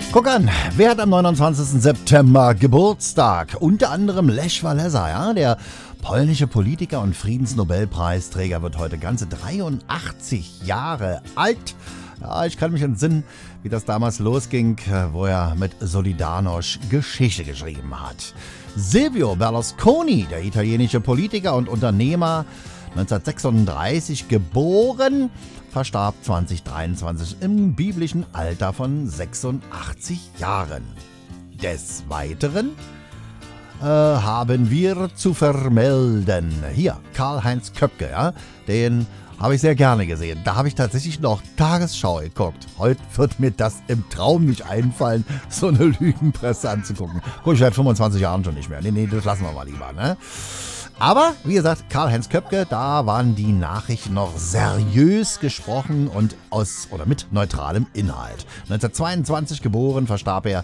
Guck an, wer hat am 29. September Geburtstag? Unter anderem Lech Walesa, ja, der polnische Politiker und Friedensnobelpreisträger wird heute ganze 83 Jahre alt. Ja, ich kann mich entsinnen, wie das damals losging, wo er mit Solidarność Geschichte geschrieben hat. Silvio Berlusconi, der italienische Politiker und Unternehmer, 1936 geboren, verstarb 2023 im biblischen Alter von 86 Jahren. Des Weiteren haben wir zu vermelden, hier, Karl-Heinz Köpke, ja, den habe ich sehr gerne gesehen. Da habe ich tatsächlich noch Tagesschau geguckt. Heute wird mir das im Traum nicht einfallen, so eine Lügenpresse anzugucken. Guck ich seit 25 Jahren schon nicht mehr. Nee, das lassen wir mal lieber, ne? Aber, wie gesagt, Karl-Heinz Köpke, da waren die Nachrichten noch seriös gesprochen und mit neutralem Inhalt. 1922 geboren, verstarb er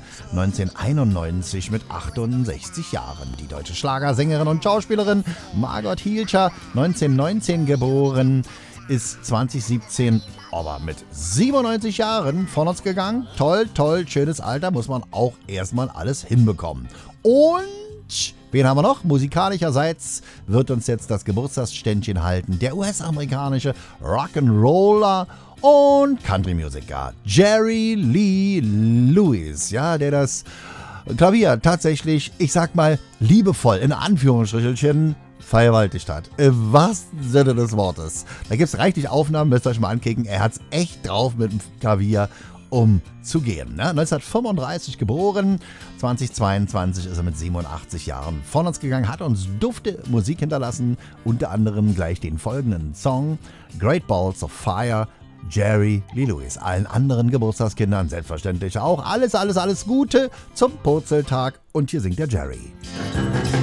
1991 mit 68 Jahren. Die deutsche Schlagersängerin und Schauspielerin Margot Hielscher, 1919 geboren, ist 2017 aber mit 97 Jahren von uns gegangen. Toll, schönes Alter, muss man auch erstmal alles hinbekommen. Und wen haben wir noch? Musikalischerseits wird uns jetzt das Geburtstagsständchen halten. Der US-amerikanische Rock'n'Roller und Country-Musiker Jerry Lee Lewis, ja, der das Klavier tatsächlich, ich sag mal, liebevoll, in Anführungsstrichelchen, vergewaltigt hat. Im wahrsten Sinne des Wortes. Da gibt es reichlich Aufnahmen, müsst ihr euch mal ankicken. Er hat es echt drauf mit dem Klavier umzugehen. Ne? 1935 geboren, 2022 ist er mit 87 Jahren von uns gegangen, hat uns dufte Musik hinterlassen, unter anderem gleich den folgenden Song, Great Balls of Fire, Jerry Lee Lewis. Allen anderen Geburtstagskindern selbstverständlich auch alles Gute zum Purzeltag und hier singt der Jerry.